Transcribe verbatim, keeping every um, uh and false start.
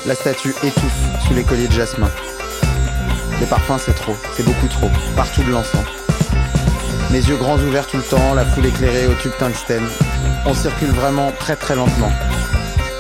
La statue étouffe sous les colliers de jasmin. Les parfums c'est trop, c'est beaucoup trop, partout de l'encens. Mes yeux grands ouverts tout le temps, la foule éclairée au tube tungstène. On circule vraiment très très lentement.